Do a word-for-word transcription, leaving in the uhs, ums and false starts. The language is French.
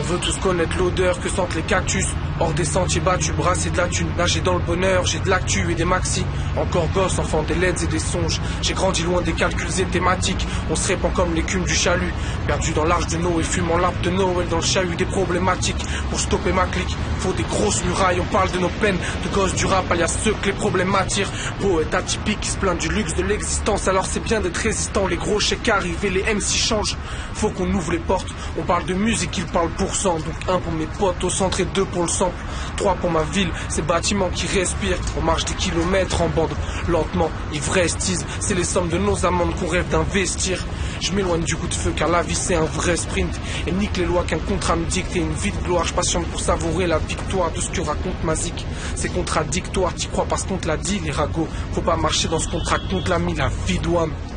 On veut tous connaître l'odeur que sentent les cactus. Hors des sentiers battus, brasser de la thune. Nager dans le bonheur, j'ai de l'actu et des maxi. Encore gosse, enfant des leds et des songes. J'ai grandi loin des calculs et thématiques. On se répand comme l'écume du chalut. Perdu dans l'arche de Noé, fumant l'arbre de Noël dans le chahut des problématiques. Pour stopper ma clique, faut des grosses murailles. On parle de nos peines, de gosses du rap. Il y a ceux que les problèmes attirent. Poète atypique qui se plaint du luxe de l'existence. Alors c'est bien d'être résistant. Les gros chèques arrivent et les M C changent. Faut qu'on ouvre les portes. On parle de musique, ils parlent pour cent. Donc un pour mes potes au centre et deux pour le sample. Trois pour ma ville, ces bâtiments qui respirent. On marche des kilomètres en bande, lentement, ivrestise. C'est les sommes de nos amendes qu'on rêve d'investir. Je m'éloigne du coup de feu car la vie c'est un vrai sprint. Et nique les lois qu'un contrat me dicte. Et une vie de gloire, je patiente pour savourer la victoire de ce que raconte Mazik. C'est contradictoire, t'y crois parce qu'on te l'a dit les ragots. Faut pas marcher dans ce contrat qu'on te l'a mis, la vie douane.